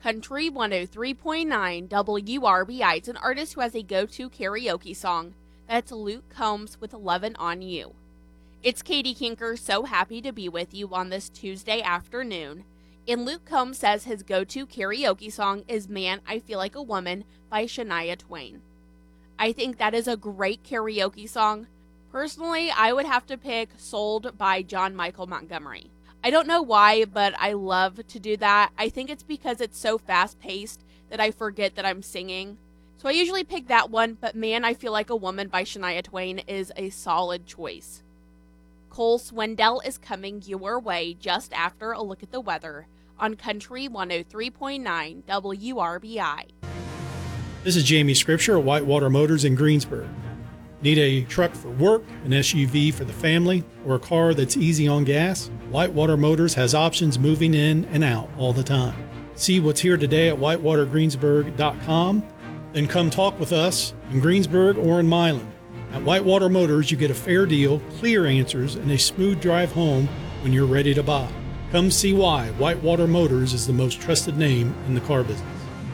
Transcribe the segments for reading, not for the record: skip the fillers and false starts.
Country 103.9 WRBI. It's an artist who has a go-to karaoke song. That's Luke Combs with "Lovin' on You." It's Katie Kinker, so happy to be with you on this Tuesday afternoon. And Luke Combs says his go-to karaoke song is "Man, I Feel Like a Woman" by Shania Twain. I think that is a great karaoke song. Personally, I would have to pick "Sold" by John Michael Montgomery. I don't know why, but I love to do that. I think it's because it's so fast-paced that I forget that I'm singing. So I usually pick that one, but "Man, I Feel Like a Woman" by Shania Twain is a solid choice. Cole Swindell is coming your way just after a look at the weather on Country 103.9 WRBI. This is Jamie Scripture at Whitewater Motors in Greensburg. Need a truck for work, an SUV for the family, or a car that's easy on gas? Whitewater Motors has options moving in and out all the time. See what's here today at whitewatergreensburg.com. Then come talk with us in Greensburg or in Milan. At Whitewater Motors, you get a fair deal, clear answers, and a smooth drive home when you're ready to buy. Come see why Whitewater Motors is the most trusted name in the car business.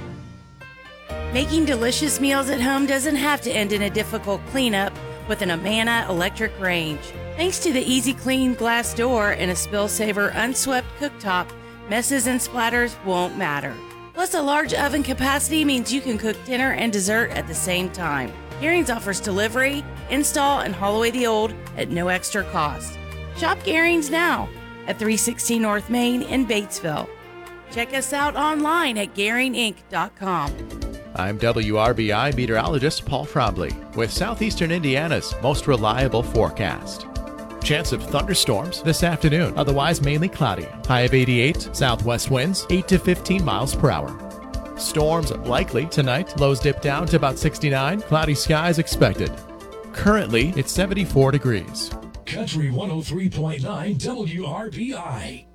Making delicious meals at home doesn't have to end in a difficult cleanup with an Amana electric range. Thanks to the Easy Clean glass door and a Spill Saver unswept cooktop, messes and splatters won't matter. Plus, a large oven capacity means you can cook dinner and dessert at the same time. Gehrings offers delivery, install, and haul away the old at no extra cost. Shop Gehrings now at 316 North Main in Batesville. Check us out online at GehringInc.com. I'm WRBI meteorologist Paul Trombley with Southeastern Indiana's most reliable forecast. Chance of thunderstorms this afternoon, otherwise mainly cloudy. High of 88, southwest winds 8 to 15 miles per hour. Storms likely tonight, lows dip down to about 69, cloudy skies expected. Currently, it's 74 degrees. Country 103.9 WRBI.